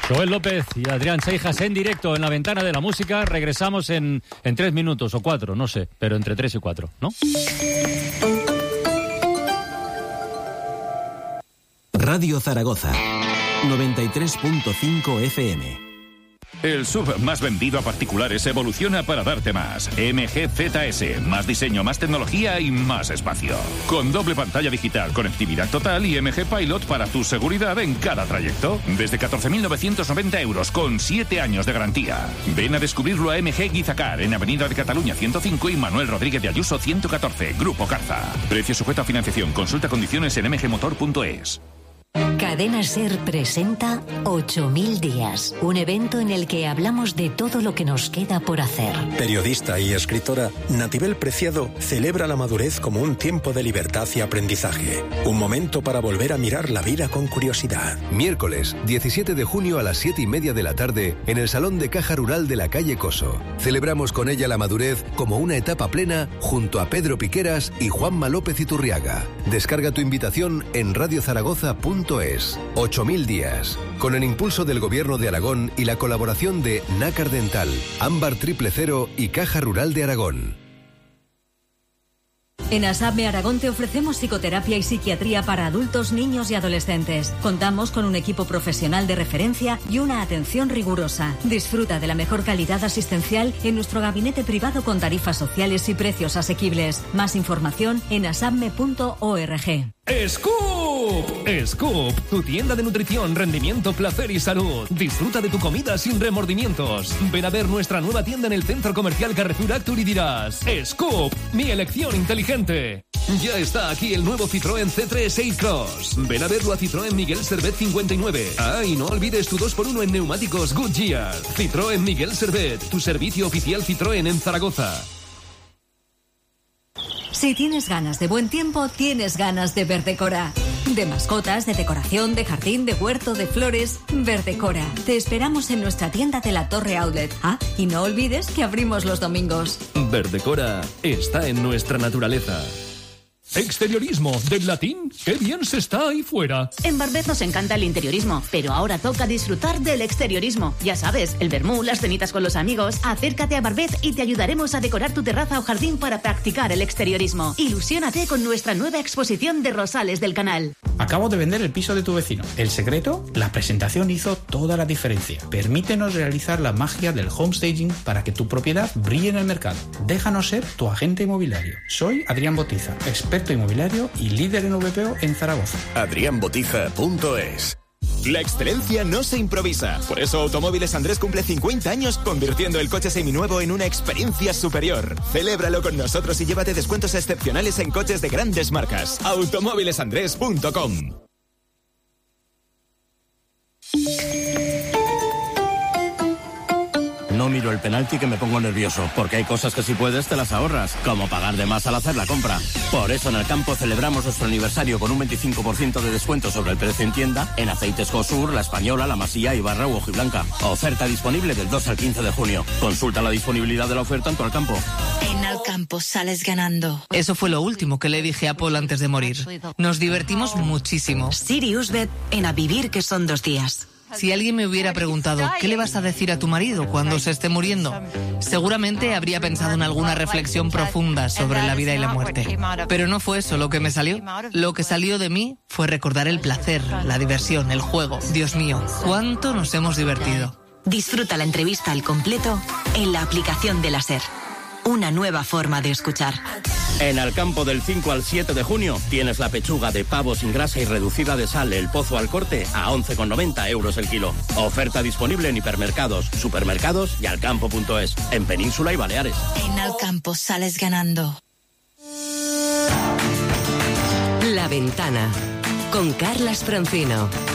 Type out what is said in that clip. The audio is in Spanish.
Joel López y Adrián Seijas en directo en La Ventana de la Música. Regresamos en 3 minutos o 4, no sé, pero entre 3 y 4, ¿no? Radio Zaragoza, 93.5 FM. El SUV más vendido a particulares evoluciona para darte más. MG ZS, más diseño, más tecnología y más espacio. Con doble pantalla digital, conectividad total y MG Pilot para tu seguridad en cada trayecto. Desde 14.990 euros con 7 años de garantía. Ven a descubrirlo a MG Guizacar en Avenida de Cataluña 105 y Manuel Rodríguez de Ayuso 114, Grupo Carza. Precio sujeto a financiación. Consulta condiciones en mgmotor.es. Cadena SER presenta 8000 días, un evento en el que hablamos de todo lo que nos queda por hacer. Periodista y escritora, Natibel Preciado celebra la madurez como un tiempo de libertad y aprendizaje, un momento para volver a mirar la vida con curiosidad. Miércoles, 17 de junio a las 7:30 de la tarde, en el Salón de Caja Rural de la calle Coso. Celebramos con ella la madurez como una etapa plena junto a Pedro Piqueras y Juanma López Iturriaga. Descarga tu invitación en radiozaragoza.es. 8000 días. Con el impulso del Gobierno de Aragón y la colaboración de Nácar Dental, Ámbar 000 y Caja Rural de Aragón. En ASAPME Aragón te ofrecemos psicoterapia y psiquiatría para adultos, niños y adolescentes. Contamos con un equipo profesional de referencia y una atención rigurosa. Disfruta de la mejor calidad asistencial en nuestro gabinete privado con tarifas sociales y precios asequibles. Más información en asapme.org. Scoop, tu tienda de nutrición, rendimiento, placer y salud. Disfruta de tu comida sin remordimientos. Ven a ver nuestra nueva tienda en el Centro Comercial Carrefour Actur y dirás: Scoop, mi elección inteligente. Ya está aquí el nuevo Citroën C3 A-Cross. Ven a verlo a Citroën Miguel Servet 59. Ah, y no olvides tu 2x1 en neumáticos Goodyear. Citroën Miguel Servet, tu servicio oficial Citroën en Zaragoza. Si tienes ganas de buen tiempo, tienes ganas de Verdecora. De mascotas, de decoración, de jardín, de huerto, de flores. Verdecora. Te esperamos en nuestra tienda de la Torre Outlet. Ah, y no olvides que abrimos los domingos. Verdecora está en nuestra naturaleza. Exteriorismo, del latín, qué bien se está ahí fuera. En Barbet nos encanta el interiorismo, pero ahora toca disfrutar del exteriorismo. Ya sabes, el vermú, las cenitas con los amigos. Acércate a Barbet y te ayudaremos a decorar tu terraza o jardín para practicar el exteriorismo. Ilusiónate con nuestra nueva exposición de rosales del canal. Acabo de vender el piso de tu vecino. El secreto, la presentación hizo toda la diferencia. Permítenos realizar la magia del homestaging para que tu propiedad brille en el mercado. Déjanos ser tu agente inmobiliario. Soy Adrián Botiza, experto inmobiliario y líder en VPO en Zaragoza. adrianbotiza.es. La excelencia no se improvisa. Por eso Automóviles Andrés cumple 50 años convirtiendo el coche seminuevo en una experiencia superior. Celébralo con nosotros y llévate descuentos excepcionales en coches de grandes marcas. Automóvilesandrés.com. No miro el penalti que me pongo nervioso, porque hay cosas que si puedes te las ahorras, como pagar de más al hacer la compra. Por eso en el campo celebramos nuestro aniversario con un 25% de descuento sobre el precio en tienda en aceites Josur, La Española, La Masía, Ibarra u Hojiblanca. Oferta disponible del 2 al 15 de junio. Consulta la disponibilidad de la oferta en tu Alcampo. En Alcampo sales ganando. Eso fue lo último que le dije a Paul antes de morir. Nos divertimos muchísimo. Siriusbet en A Vivir, que son 2 días. Si alguien me hubiera preguntado ¿qué le vas a decir a tu marido cuando se esté muriendo?, seguramente habría pensado en alguna reflexión profunda sobre la vida y la muerte. Pero no fue eso lo que me salió. Lo que salió de mí fue recordar el placer, la diversión, el juego. Dios mío, cuánto nos hemos divertido. Disfruta la entrevista al completo en la aplicación de la SER. Una nueva forma de escuchar. En Alcampo del 5 al 7 de junio tienes la pechuga de pavo sin grasa y reducida de sal El Pozo al corte a 11,90 euros el kilo. Oferta disponible en hipermercados, supermercados y alcampo.es, en Península y Baleares. En Alcampo sales ganando. La Ventana con Carlas Francino.